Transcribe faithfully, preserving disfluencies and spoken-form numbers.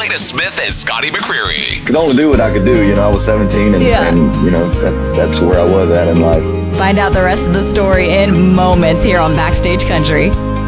Jada Smith and Scotty McCreery. Could only do what I could do. You know, I was seventeen, and, Yeah. and you know, that's, that's where I was at in life. Find out the rest of the story in moments here on Backstage Country.